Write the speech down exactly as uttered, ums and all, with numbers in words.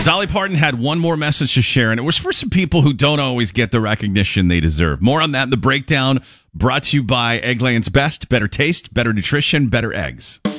Dolly Parton had one more message to share, and it was for some people who don't always get the recognition they deserve. More on that in the breakdown, brought to you by Eggland's Best. Better taste, better nutrition, better eggs.